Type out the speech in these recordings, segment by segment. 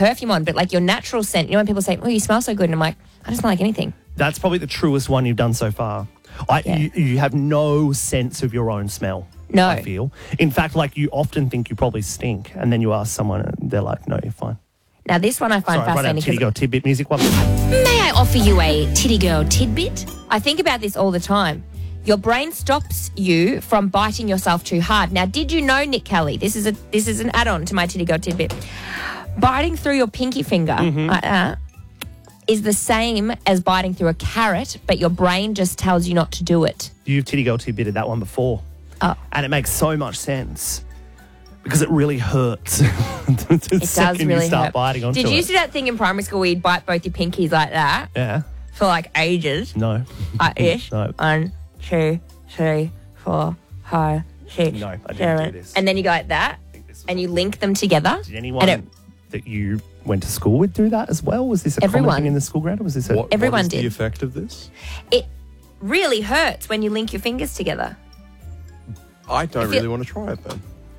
perfume on, but like your natural scent. You know when people say, "Oh, you smell so good," and I'm like, I don't smell like anything. That's probably the truest one you've done so far. You have no sense of your own smell. No. I feel. In fact, like you often think you probably stink, and then you ask someone, and they're like, "No, you're fine." Now, this one I find fascinating. Titty Girl Tidbit music. One. May I offer you a Titty Girl tidbit? I think about this all the time. Your brain stops you from biting yourself too hard. Now, did you know, Nick Kelly, this is an add-on to my Titty Girl tidbit. Biting through your pinky finger like that is the same as biting through a carrot, but your brain just tells you not to do it. You've Titty Girl Tidbitted that one before. Oh. And it makes so much sense because it really hurts. It does really start hurt. biting onto it. Did you see that thing in primary school where you'd bite both your pinkies like that? Yeah. For like ages? No. Ish. No. 1, 2, 3, 4, 5, 6. No, I didn't 7. do this. And then you go like that, and you link them together. Did anyone that you went to school with do that as well? Was this a common thing in the school ground? Or was this Everyone did. What is the effect of this? It really hurts when you link your fingers together. I don't really want to try it then.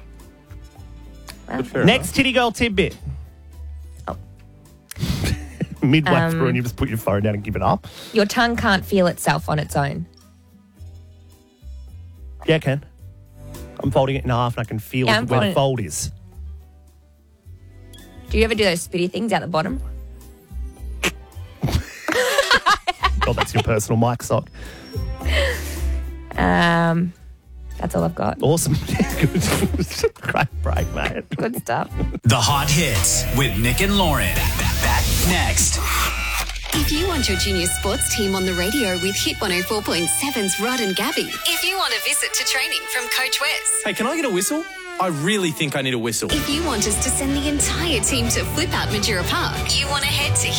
But fair Next Titty Girl tidbit. Oh. Midway through and you just put your phone down and give it up. Your tongue can't feel itself on its own. Yeah, I can. I'm folding it in half and I can feel where the fold is. Do you ever do those spitty things out the bottom? Oh, that's your personal mic sock. That's all I've got. Awesome. Great break, mate. Good stuff. The Hot Hits with Nick and Lauren. Back next. If you want your junior sports team on the radio with Hit 104.7's Rod and Gabby. If you want a visit to training from Coach Wes. Hey, can I get a whistle? I really think I need a whistle. If you want us to send the entire team to Flip Out Matura Park, you want to head to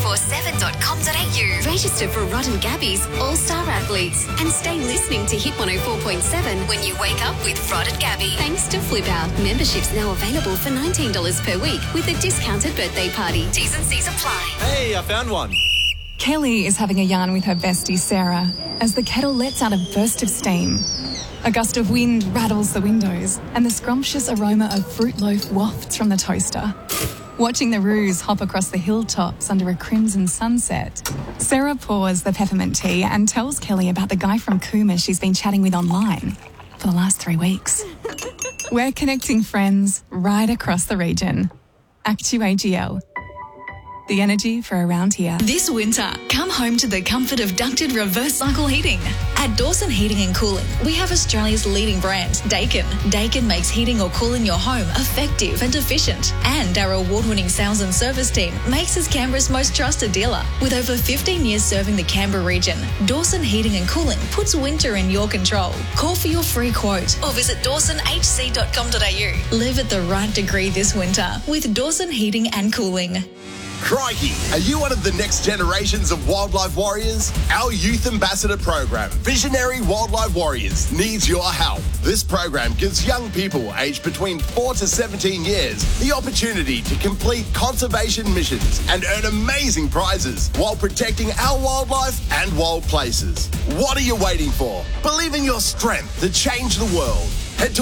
hit1047.com.au. Register for Rod and Gabby's All-Star Athletes and stay listening to Hit 104.7 when you wake up with Rod and Gabby. Thanks to Flip Out, memberships now available for $19 per week with a discounted birthday party. T's and C's apply. Hey, I found one. Kelly is having a yarn with her bestie Sarah as the kettle lets out a burst of steam. A gust of wind rattles the windows and the scrumptious aroma of fruit loaf wafts from the toaster. Watching the roos hop across the hilltops under a crimson sunset, Sarah pours the peppermint tea and tells Kelly about the guy from Cooma she's been chatting with online for the last 3 weeks. We're connecting friends right across the region. Actu-AGL. The energy for around here. This winter, come home to the comfort of ducted reverse cycle heating. At Dawson Heating and Cooling, we have Australia's leading brand, Daikin. Daikin makes heating or cooling your home effective and efficient. And our award-winning sales and service team makes us Canberra's most trusted dealer. With over 15 years serving the Canberra region, Dawson Heating and Cooling puts winter in your control. Call for your free quote or visit dawsonhc.com.au. Live at the right degree this winter with Dawson Heating and Cooling. Crikey, are you one of the next generations of wildlife warriors? Our Youth Ambassador program, Visionary Wildlife Warriors, needs your help. This program gives young people aged between 4 to 17 years the opportunity to complete conservation missions and earn amazing prizes while protecting our wildlife and wild places. What are you waiting for? Believe in your strength to change the world. Head to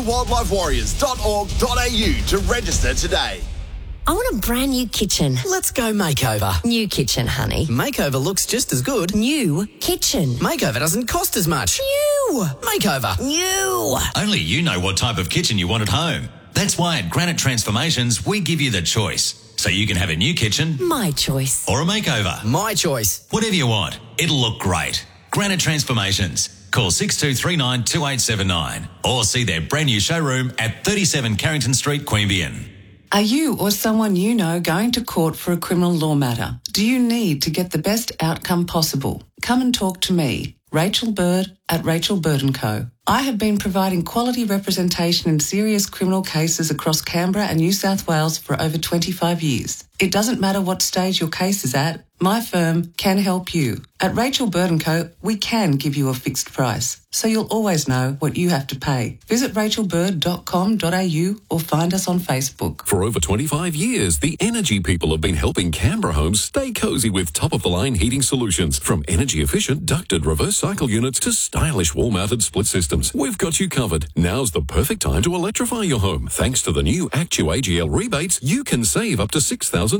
wildlifewarriors.org.au to register today. I want a brand new kitchen. Let's go makeover. New kitchen, honey. Makeover looks just as good. New kitchen. Makeover doesn't cost as much. New. Makeover. New. Only you know what type of kitchen you want at home. That's why at Granite Transformations, we give you the choice. So you can have a new kitchen. My choice. Or a makeover. My choice. Whatever you want. It'll look great. Granite Transformations. Call 6239 2879 or see their brand new showroom at 37 Carrington Street, Queanbeyan. Are you or someone you know going to court for a criminal law matter? Do you need to get the best outcome possible? Come and talk to me, Rachel Bird at Rachel Bird & Co. I have been providing quality representation in serious criminal cases across Canberra and New South Wales for over 25 years. It doesn't matter what stage your case is at, my firm can help you. At Rachel Bird & Co, we can give you a fixed price, so you'll always know what you have to pay. Visit rachelbird.com.au or find us on Facebook. For over 25 years, the Energy people have been helping Canberra homes stay cozy with top-of-the-line heating solutions. From energy-efficient ducted reverse cycle units to stylish wall-mounted split systems, we've got you covered. Now's the perfect time to electrify your home. Thanks to the new Actu-AGL rebates, you can save up to $6,000